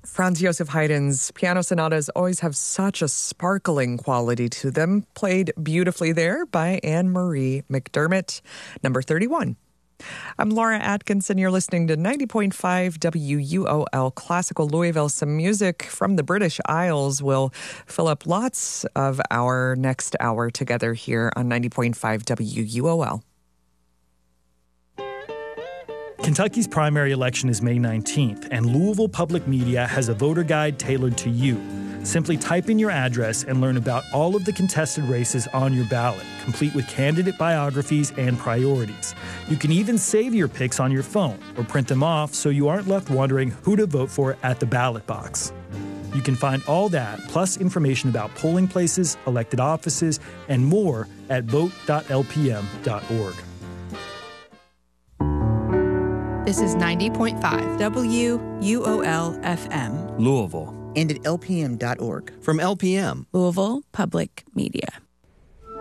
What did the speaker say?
Franz Josef Haydn's piano sonatas always have such a sparkling quality to them. Played beautifully there by Anne-Marie McDermott, number 31. I'm Laura Atkinson. You're listening to 90.5 WUOL Classical Louisville. Some music from the British Isles will fill up lots of our next hour together here on 90.5 WUOL. Kentucky's primary election is May 19th, and Louisville Public Media has a voter guide tailored to you. Simply type in your address and learn about all of the contested races on your ballot, complete with candidate biographies and priorities. You can even save your picks on your phone or print them off so you aren't left wondering who to vote for at the ballot box. You can find all that, plus information about polling places, elected offices, and more at vote.lpm.org. This is 90.5 WUOL FM. Louisville. And at lpm.org. From LPM. Louisville Public Media.